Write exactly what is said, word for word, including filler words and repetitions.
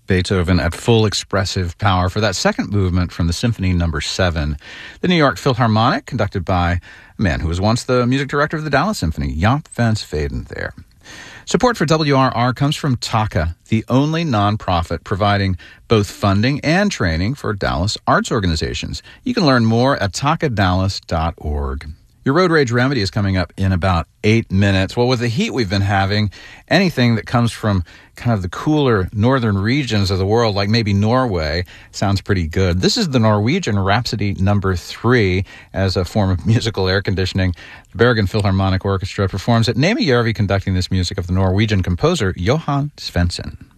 Beethoven at full expressive power for that second movement from the Symphony Number seven. The New York Philharmonic, conducted by a man who was once the music director of the Dallas Symphony, Jaap van Zweden there. Support for W R R comes from Taka, the only nonprofit providing both funding and training for Dallas arts organizations. You can learn more at taka dallas dot org. Your road rage remedy is coming up in about eight minutes. Well, with the heat we've been having, anything that comes from kind of the cooler northern regions of the world, like maybe Norway, sounds pretty good. This is the Norwegian Rhapsody Number three as a form of musical air conditioning. The Bergen Philharmonic Orchestra performs at Nemi Järvi, conducting this music of the Norwegian composer Johan Svensson.